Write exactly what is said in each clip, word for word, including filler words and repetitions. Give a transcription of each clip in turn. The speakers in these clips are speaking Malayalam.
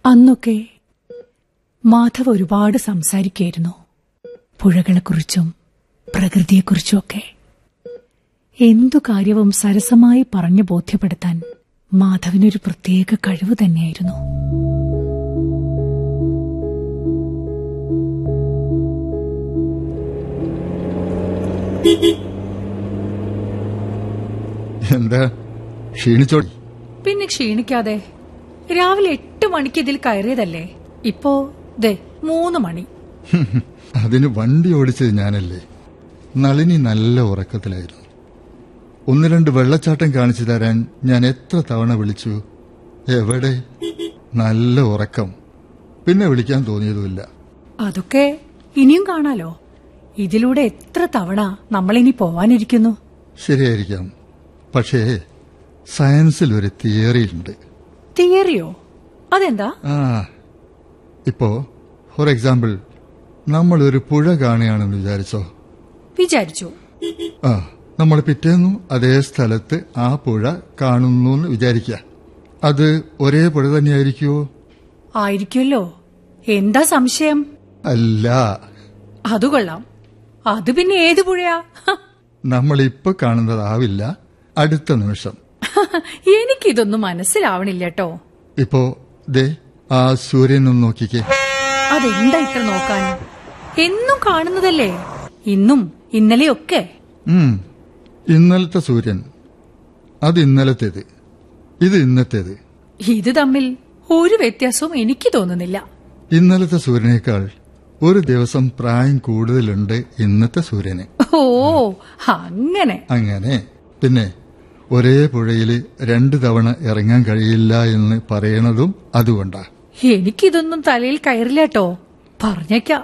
അന്നൊക്കെ മാധവ് ഒരുപാട് സംസാരിക്കായിരുന്നു, പുഴകളെക്കുറിച്ചും പ്രകൃതിയെക്കുറിച്ചും ഒക്കെ. എന്തു കാര്യവും സരസമായി പറഞ്ഞു ബോധ്യപ്പെടുത്താൻ മാധവിനൊരു പ്രത്യേക കഴിവ് തന്നെയായിരുന്നു. എന്താ ക്ഷീണിച്ചോ? പിന്നെ ക്ഷീണിക്കാതെ. രാവിലെ എട്ട് മണിക്ക് ഇതിൽ കയറിയതല്ലേ, ഇപ്പോ ദേ മൂന്ന് മണി. അതിന് വണ്ടി ഓടിച്ചത് ഞാനല്ലേ. നളിനി നല്ല ഉറക്കത്തിലായിരുന്നു. ഒന്ന് രണ്ട് വെള്ളച്ചാട്ടം കാണിച്ചു തരാൻ ഞാൻ എത്ര തവണ വിളിച്ചു, എവിടെ? നല്ല ഉറക്കം, പിന്നെ വിളിക്കാൻ തോന്നിയതുമില്ല. അതൊക്കെ ഇനിയും കാണാലോ. ഇതിലൂടെ എത്ര തവണ നമ്മളിനി പോവാനിരിക്കുന്നു. ശരിയായിരിക്കാം, പക്ഷേ സയൻസിൽ ഒരു തിയറിയുണ്ട്. തിയറിയോ? അതെന്താ? ആ ഇപ്പോ ഫോർ എക്സാമ്പിൾ, നമ്മൾ ഒരു പുഴ കാണുകയാണെന്ന് വിചാരിച്ചോ? വിചാരിച്ചു. ആ നമ്മൾ പിറ്റേന്നു അതേ സ്ഥലത്ത് ആ പുഴ കാണുന്നു എന്ന് വിചാരിക്കുക. അത് ഒരേ പുഴ തന്നെയായിരിക്കുമോ? ആയിരിക്കുമല്ലോ. എന്താ സംശയം? അല്ല. അത് കൊള്ളാം. അത് പിന്നെ ഏത് പുഴയാ? നമ്മളിപ്പോ കാണുന്നതാവില്ല അടുത്ത നിമിഷം. എനിക്കിതൊന്നും മനസ്സിലാവണില്ല കേട്ടോ. ഇപ്പോ ദേ ആ സൂര്യനൊന്ന് നോക്കിക്കേ. അതെന്താ ഇത്ര നോക്കാൻ? എന്നും കാണുന്നതല്ലേ, ഇന്നും ഇന്നലെയൊക്കെ. ഉം ഇന്നലത്തെ സൂര്യൻ അത് ഇന്നലത്തേത്, ഇത് ഇന്നത്തേത്. ഇത് തമ്മിൽ ഒരു വ്യത്യാസവും എനിക്ക് തോന്നുന്നില്ല. ഇന്നലത്തെ സൂര്യനേക്കാൾ ഒരു ദിവസം പ്രായം കൂടുതലുണ്ട് ഇന്നത്തെ സൂര്യന്. ഓ അങ്ങനെ അങ്ങനെ പിന്നെ ഒരേ പുഴയില് രണ്ടു തവണ ഇറങ്ങാൻ കഴിയില്ല എന്ന് പറയണതും അതുകൊണ്ടാ. എനിക്കിതൊന്നും തലയിൽ കയറില്ല കേട്ടോ, പറഞ്ഞേക്കാം.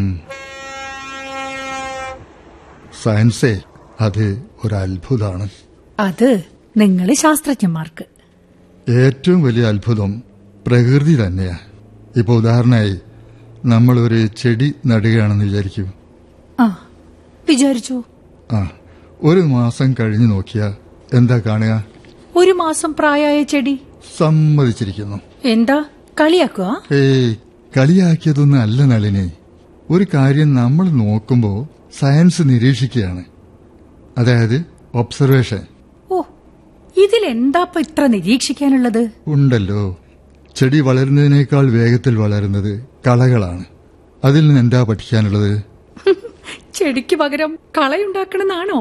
സയൻസേ അത് ഒരു അത്ഭുതമാണ്. അത് നിങ്ങള് ശാസ്ത്രജ്ഞന്മാർക്ക്. ഏറ്റവും വലിയ അത്ഭുതം പ്രകൃതി തന്നെയാ. ഇപ്പൊ ഉദാഹരണമായി നമ്മളൊരു ചെടി നടുകയാണെന്ന് വിചാരിക്കൂ. ആ വിചാരിച്ചു. ആ ഒരു മാസം കഴിഞ്ഞു നോക്കിയാ എന്താ കാണുക? ഒരു മാസം പ്രായമായ ചെടി. സമ്മതിച്ചിരിക്കുന്നു. എന്താ കളിയാക്കുക? ഏയ് കളിയാക്കിയതൊന്നും അല്ല നളിനി. ഒരു കാര്യം നമ്മൾ നോക്കുമ്പോ സയൻസ് നിരീക്ഷിക്കുകയാണ്, അതായത് ഒബ്സർവേഷൻ. ഓ ഇതിലെന്താ ഇത്ര നിരീക്ഷിക്കാനുള്ളത്? ഉണ്ടല്ലോ. ചെടി വളരുന്നതിനേക്കാൾ വേഗത്തിൽ വളരുന്നത് കളകളാണ്. അതിൽ നിന്ന് എന്താ പഠിക്കാനുള്ളത്? ചെടിക്ക് പകരം കളയുണ്ടാക്കണമെന്നാണോ?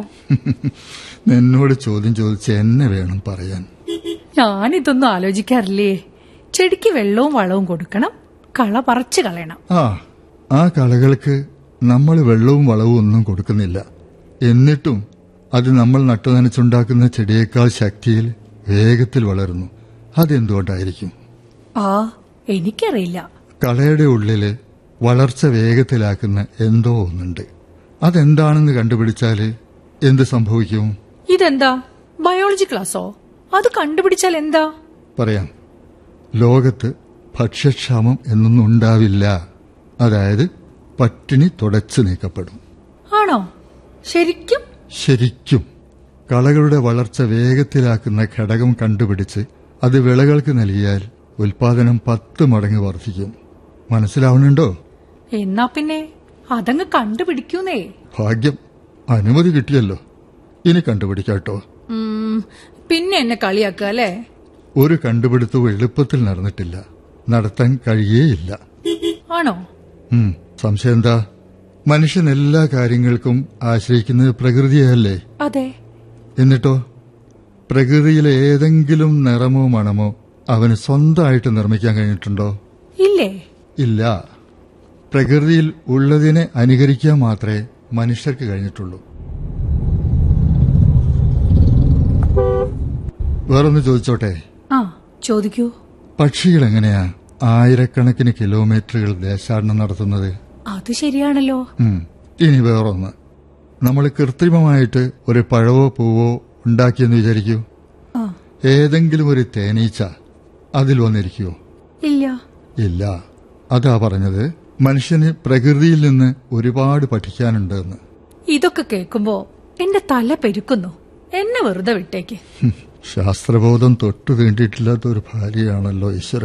എന്നോട് ചോദ്യം ചോദിച്ച് എന്നെ വേണം പറയാൻ. ഞാനിതൊന്നും ആലോചിക്കാറില്ലേ. ചെടിക്ക് വെള്ളവും വളവും കൊടുക്കണം, കള പറിച്ചു കളയണം. ആ ആ കളകൾക്ക് നമ്മൾ വെള്ളവും വളവും ഒന്നും കൊടുക്കുന്നില്ല. എന്നിട്ടും അത് നമ്മൾ നട്ടുനനച്ചുണ്ടാക്കുന്ന ചെടിയേക്കാൾ ശക്തിയിൽ വേഗത്തിൽ വളരുന്നു. അതെന്തുകൊണ്ടായിരിക്കും? ആ എനിക്കറിയില്ല. കളയുടെ ഉള്ളില് വളർച്ച വേഗത്തിലാക്കുന്ന എന്തോ ഒന്നുണ്ട്. അതെന്താണെന്ന് കണ്ടുപിടിച്ചാല് എന്ത് സംഭവിക്കും? ഇതെന്താ ബയോളജി ക്ലാസ്സോ? അത് കണ്ടുപിടിച്ചാൽ എന്താ? പറയാം. ലോകത്ത് ഭക്ഷ്യക്ഷാമം എന്നൊന്നും ഉണ്ടാവില്ല. അതായത് പട്ടിണി തുടച്ചു നീക്കപ്പെടും. ആണോ? ശരിക്കും? ശരിക്കും. കളകളുടെ വളർച്ച വേഗത്തിലാക്കുന്ന ഘടകം കണ്ടുപിടിച്ച് അത് വിളകൾക്ക് നൽകിയാൽ ഉൽപാദനം പത്ത് മടങ്ങ് വർദ്ധിക്കും. മനസ്സിലാവുന്നുണ്ടോ? എന്നാ പിന്നെ അതങ്ങ് കണ്ടുപിടിക്കൂന്നേ. ഭാഗ്യം, അനുമതി കിട്ടിയല്ലോ. ഇനി കണ്ടുപിടിക്കാട്ടോ. പിന്നെ എന്നെ കളിയാക്കുക അല്ലേ? ഒരു കണ്ടുപിടുത്തവും എളുപ്പത്തിൽ നടന്നിട്ടില്ല, നടത്താൻ കഴിയേയില്ല. ആണോ? സംശയം എന്താ? മനുഷ്യൻ എല്ലാ കാര്യങ്ങൾക്കും ആശ്രയിക്കുന്നത് പ്രകൃതിയല്ലേ? അതെ. എന്നിട്ടോ പ്രകൃതിയിലെ ഏതെങ്കിലും നിറമോ മണമോ അവന് സ്വന്തമായിട്ട് നിർമ്മിക്കാൻ കഴിഞ്ഞിട്ടുണ്ടോ? ഇല്ലേ. ഇല്ല. പ്രകൃതിയിൽ ഉള്ളതിനെ അനുകരിക്കാൻ മാത്രമേ മനുഷ്യർക്ക് കഴിഞ്ഞിട്ടുള്ളൂ. വേറൊന്ന് ചോദിച്ചോട്ടെ? ആ ചോദിക്കൂ. പക്ഷികൾ എങ്ങനെയാ ആയിരക്കണക്കിന് കിലോമീറ്ററുകൾ ദേശാടനം നടത്തുന്നത്? അത് ശരിയാണല്ലോ. ഇനി വേറൊന്ന്, നമ്മൾ കൃത്രിമമായിട്ട് ഒരു പഴവോ പൂവോ ഉണ്ടാക്കിയെന്ന് വിചാരിക്കൂ. ഏതെങ്കിലും ഒരു തേനീച്ച അതിൽ വന്നിരിക്കുവോ? ഇല്ല. ഇല്ല. അതാ പറഞ്ഞത്, മനുഷ്യന് പ്രകൃതിയിൽ നിന്ന് ഒരുപാട് പഠിക്കാനുണ്ടെന്ന്. ഇതൊക്കെ കേൾക്കുമ്പോ എന്റെ തല പെരുക്കുന്നു. എന്നെ വെറുതെ വിട്ടേക്ക്. ശാസ്ത്രബോധം തൊട്ടു തീണ്ടിയിട്ടില്ലാത്ത ഒരു ഭാര്യയാണല്ലോ ഈശ്വരൻ.